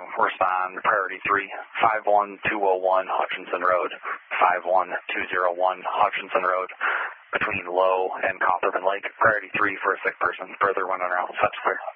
respond priority 3, 51201 Hutchinson Road, 51201 Hutchinson Road, between Low and Cawthorpen Lake. Priority 3 for a sick person. Further 1 on route. That's clear.